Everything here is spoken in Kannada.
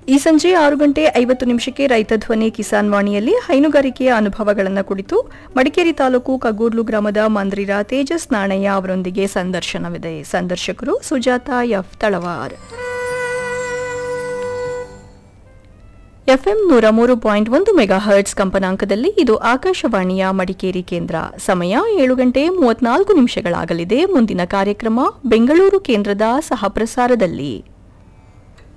ಈ ಸಂಜೆ 6:50 ರೈತ ಧ್ವನಿ ಕಿಸಾನ್ ವಾಣಿಯಲ್ಲಿ ಹೈನುಗಾರಿಕೆಯ ಅನುಭವಗಳನ್ನು ಕುರಿತು ಮಡಿಕೇರಿ ತಾಲೂಕು ಕಗೂರ್ಲು ಗ್ರಾಮದ ಮಂದ್ರಿರ ತೇಜಸ್ ನಾಣಯ್ಯ ಅವರೊಂದಿಗೆ ಸಂದರ್ಶನವಿದೆ. ಸಂದರ್ಶಕರು Sujata F Talawar. FM 103.1 megahertz ಕಂಪನಾಂಕದಲ್ಲಿ ಇದು ಆಕಾಶವಾಣಿಯ ಮಡಿಕೇರಿ ಕೇಂದ್ರ. ಸಮಯ 7:34 ಮುಂದಿನ ಕಾರ್ಯಕ್ರಮ ಬೆಂಗಳೂರು ಕೇಂದ್ರದ ಸಹಪ್ರಸಾರದಲ್ಲಿ.